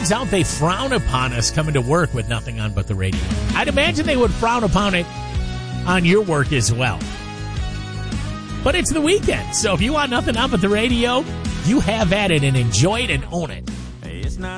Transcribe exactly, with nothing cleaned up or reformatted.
turns out they frown upon us coming to work with nothing on but the radio. I'd imagine they would frown upon it on your work as well. But it's the weekend, so if you want nothing on but the radio, you have at it and enjoy it and own it.